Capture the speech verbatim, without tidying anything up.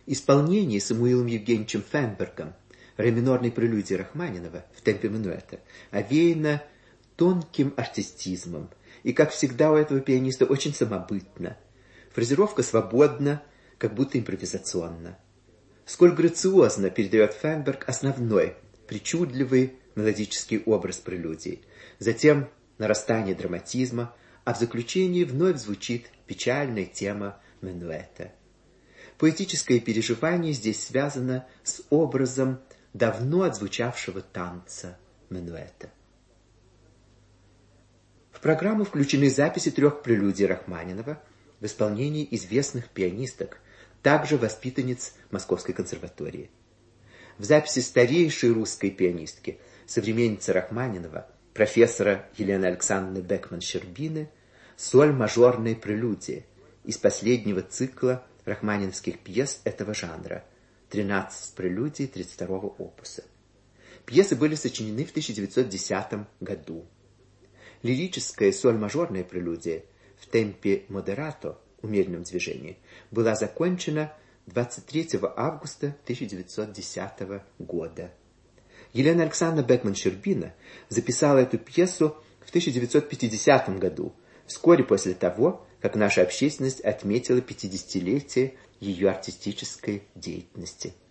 Исполнение Самуилом Евгеньевичем Фенбергом ре минорной прелюдии Рахманинова в темпе минуэта овеяно тонким артистизмом и, как всегда у этого пианиста, очень самобытно. Фразировка свободна, как будто импровизационна. Сколь грациозно передает Фенберг основной, причудливый мелодический образ прелюдий. Затем нарастание драматизма, а в заключении вновь звучит печальная тема минуэта. Поэтическое переживание здесь связано с образом давно отзвучавшего танца минуэта. В программу включены записи трех прелюдий Рахманинова в исполнении известных пианисток, также воспитанниц Московской консерватории. В записи старейшей русской пианистки, современницы Рахманинова, профессора Елены Александровны Бекман-Щербины, соль мажорной прелюдии из последнего цикла рахманиновских пьес этого жанра, тринадцать прелюдий тридцать второго опуса. Пьесы были сочинены в тысяча девятьсот десятом году. Лирическая соль-мажорная прелюдия в темпе модерато, умеренном движении, была закончена двадцать третьего августа тысяча девятьсот десятого года. Елена Александровна Бекман-Щербина записала эту пьесу в тысяча девятьсот пятидесятом году, вскоре после того, как наша общественность отметила пятидесятилетие ее артистической деятельности.